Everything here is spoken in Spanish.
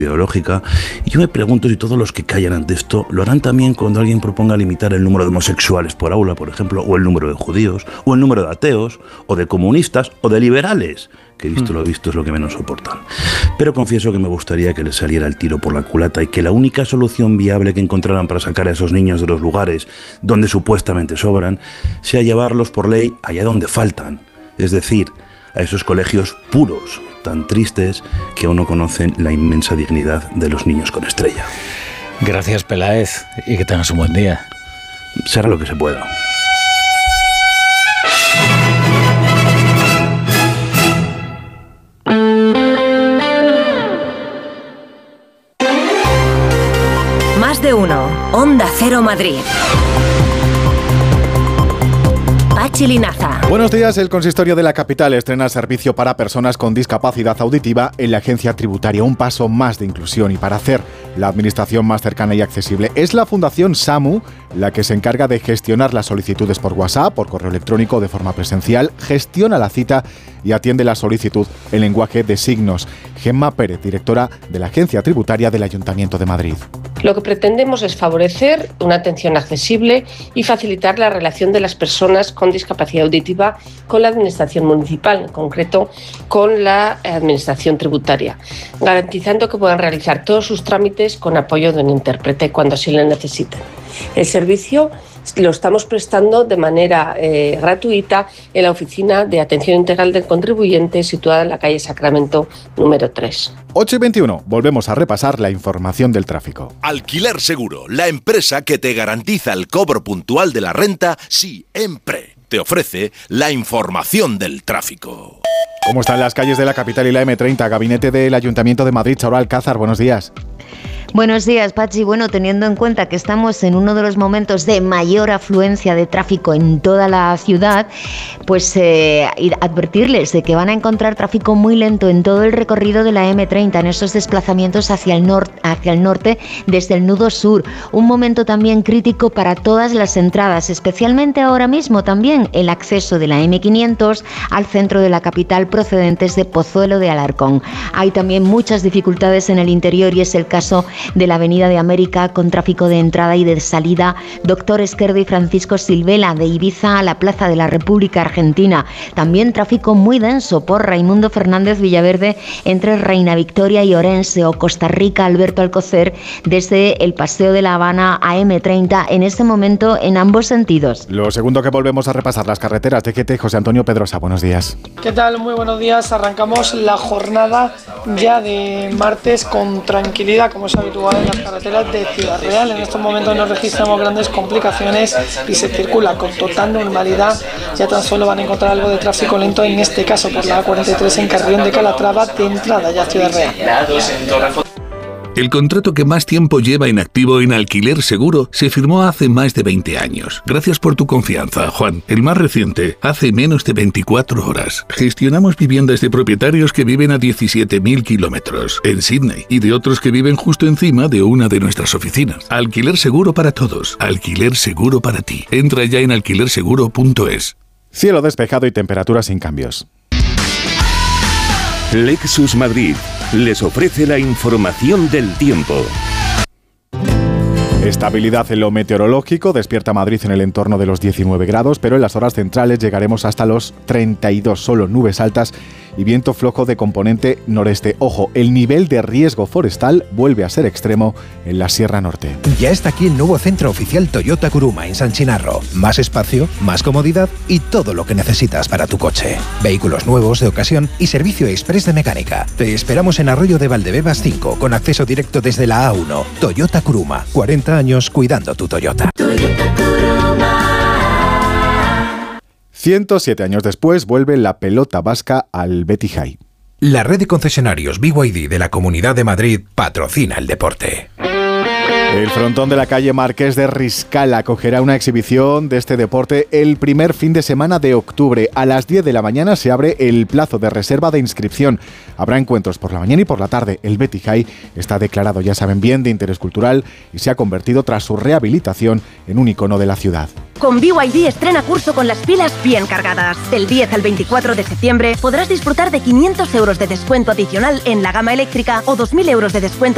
ideológica, y yo me pregunto si todos los que callan ante esto lo harán también cuando alguien proponga limitar el número de homosexuales por aula, por ejemplo, o el número de judíos, o el número de ateos, o de comunistas, o de liberales, que visto lo visto es lo que menos soportan. Pero confieso que me gustaría que les saliera el tiro por la culata y que la única solución viable que encontraran para sacar a esos niños de los lugares donde supuestamente sobran sea llevarlos por ley allá donde faltan, es decir, a esos colegios puros, tan tristes que aún no conocen la inmensa dignidad de los niños con estrella. Gracias, Peláez, y que tengas un buen día. Será lo que se pueda. Más de uno. Onda Cero Madrid. Pachi Linaza. Buenos días. El consistorio de la capital estrena servicio para personas con discapacidad auditiva en la agencia tributaria. Un paso más de inclusión y para hacer la administración más cercana y accesible. Es la Fundación SAMU la que se encarga de gestionar las solicitudes por WhatsApp, por correo electrónico, de forma presencial, gestiona la cita y atiende la solicitud en lenguaje de signos. Gemma Pérez, directora de la agencia tributaria del Ayuntamiento de Madrid. Lo que pretendemos es favorecer una atención accesible y facilitar la relación de las personas con discapacidad auditiva con la administración municipal, en concreto con la administración tributaria, garantizando que puedan realizar todos sus trámites con apoyo de un intérprete cuando así lo necesiten. El servicio lo estamos prestando de manera gratuita en la Oficina de Atención Integral del Contribuyente, situada en la calle Sacramento número 3. 8:21. Volvemos a repasar la información del tráfico. Alquiler Seguro, la empresa que te garantiza el cobro puntual de la renta siempre. Te ofrece la información del tráfico. ¿Cómo están las calles de la capital y la M30? Gabinete del Ayuntamiento de Madrid, Charo Alcázar, buenos días. Buenos días, Pachi. Bueno, teniendo en cuenta que estamos en uno de los momentos de mayor afluencia de tráfico en toda la ciudad, pues advertirles de que van a encontrar tráfico muy lento en todo el recorrido de la M30, en esos desplazamientos hacia el norte desde el nudo sur. Un momento también crítico para todas las entradas, especialmente ahora mismo también el acceso de la M500 al centro de la capital procedentes de Pozuelo de Alarcón. Hay también muchas dificultades en el interior y es el caso de la Avenida de América con tráfico de entrada y de salida Doctor Esquerdo y Francisco Silvela, de Ibiza a la Plaza de la República Argentina. También tráfico muy denso por Raimundo Fernández Villaverde entre Reina Victoria y Orense, o Costa Rica Alberto Alcocer desde el Paseo de la Habana a M30 en este momento en ambos sentidos. Lo segundo que volvemos a repasar, las carreteras de GT. José Antonio Pedrosa, buenos días. ¿Qué tal? Muy buenos días. Arrancamos la jornada ya de martes con tranquilidad, como es habitual en las carreteras de Ciudad Real. En estos momentos no registramos grandes complicaciones y se circula con total normalidad. Ya tan solo van a encontrar algo de tráfico lento, en este caso por la A43 en Carrión de Calatrava, de entrada ya a Ciudad Real. El contrato que más tiempo lleva inactivo en Alquiler Seguro se firmó hace más de 20 años. Gracias por tu confianza, Juan. El más reciente, hace menos de 24 horas. Gestionamos viviendas de propietarios que viven a 17.000 kilómetros en Sydney y de otros que viven justo encima de una de nuestras oficinas. Alquiler Seguro para todos. Alquiler Seguro para ti. Entra ya en alquilerseguro.es. Cielo despejado y temperatura sin cambios. Lexus Madrid les ofrece la información del tiempo. Estabilidad en lo meteorológico, despierta Madrid en el entorno de los 19 grados, pero en las horas centrales llegaremos hasta los 32, solo nubes altas y viento flojo de componente noreste. Ojo, el nivel de riesgo forestal vuelve a ser extremo en la Sierra Norte. Ya está aquí el nuevo centro oficial Toyota Kuruma en San Chinarro. Más espacio, más comodidad y todo lo que necesitas para tu coche. Vehículos nuevos, de ocasión y servicio express de mecánica. Te esperamos en Arroyo de Valdebebas 5, con acceso directo desde la A1. Toyota Kuruma, 40 años cuidando tu Toyota. Toyota Kuruma. 107 años después vuelve la pelota vasca al Betty High. La red de concesionarios BYD de la Comunidad de Madrid patrocina el deporte. El frontón de la calle Marqués de Riscal acogerá una exhibición de este deporte el primer fin de semana de octubre. A las 10 de la mañana se abre el plazo de reserva de inscripción. Habrá encuentros por la mañana y por la tarde. El Betty High está declarado, ya saben bien, de interés cultural y se ha convertido tras su rehabilitación en un icono de la ciudad. Con BYD estrena curso con las pilas bien cargadas. Del 10 al 24 de septiembre podrás disfrutar de 500 euros de descuento adicional en la gama eléctrica o 2.000 euros de descuento